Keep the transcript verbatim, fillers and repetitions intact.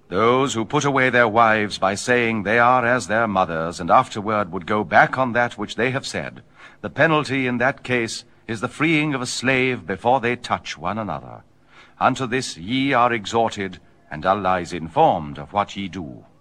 Those who put away their wives by saying they are as their mothers, and afterward would go back on that which they have said, the penalty in that case is the freeing of a slave before they touch one another. Unto this ye are exhorted, and Allah is informed of what ye do.